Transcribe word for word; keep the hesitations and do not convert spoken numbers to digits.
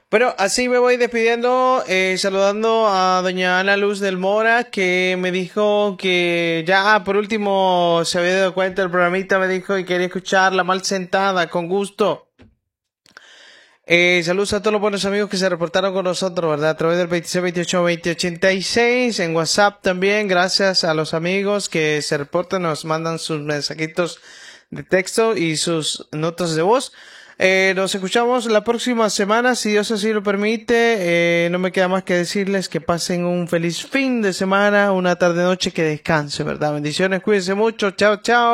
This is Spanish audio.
Bueno, así me voy despidiendo, eh, saludando a doña Ana Luz del Mora, que me dijo que ya por último se había dado cuenta del programita, me dijo y quería escucharla mal sentada, con gusto. Eh, saludos a todos los buenos amigos que se reportaron con nosotros, ¿verdad? A través del veintiséis veintiocho veinte ochenta y seis, en WhatsApp también, gracias a los amigos que se reportan, nos mandan sus mensajitos de texto y sus notas de voz. Eh, nos escuchamos la próxima semana, si Dios así lo permite. Eh, no me queda más que decirles que pasen un feliz fin de semana, una tarde noche que descanse, ¿verdad? Bendiciones, cuídense mucho, chao, chao.